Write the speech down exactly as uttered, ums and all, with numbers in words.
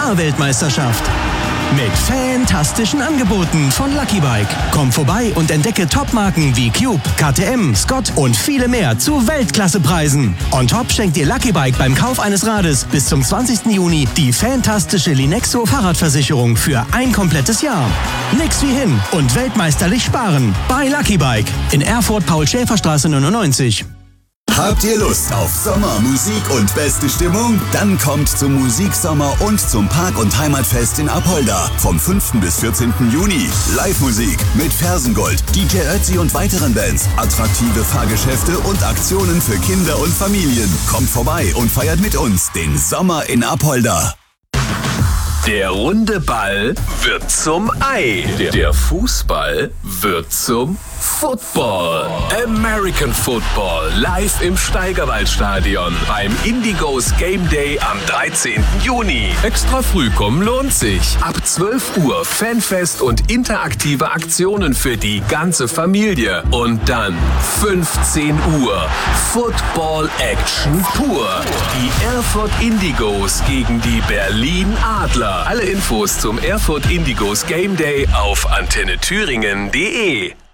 Fahrweltmeisterschaft. Mit fantastischen Angeboten von Lucky Bike. Komm vorbei und entdecke Topmarken wie Cube, K T M, Scott und viele mehr zu Weltklassepreisen. On top schenkt dir Lucky Bike beim Kauf eines Rades bis zum zwanzigsten Juni die fantastische Linexo Fahrradversicherung für ein komplettes Jahr. Nix wie hin und weltmeisterlich sparen bei Lucky Bike in Erfurt Paul-Schäfer-Straße neunundneunzig. Habt ihr Lust auf Sommer, Musik und beste Stimmung? Dann kommt zum Musiksommer und zum Park- und Heimatfest in Apolda vom fünften bis vierzehnten Juni. Live-Musik mit Fersengold, D J Ötzi und weiteren Bands, attraktive Fahrgeschäfte und Aktionen für Kinder und Familien. Kommt vorbei und feiert mit uns den Sommer in Apolda. Der runde Ball wird zum Ei. Der Fußball wird zum Football. American Football live im Steigerwaldstadion beim Indigos Game Day am dreizehnten Juni. Extra früh kommen lohnt sich. Ab zwölf Uhr Fanfest und interaktive Aktionen für die ganze Familie. Und dann fünfzehn Uhr Football Action pur. Die Erfurt Indigos gegen die Berlin Adler. Alle Infos zum Erfurt Indigos Game Day auf antenne thüringen punkt de.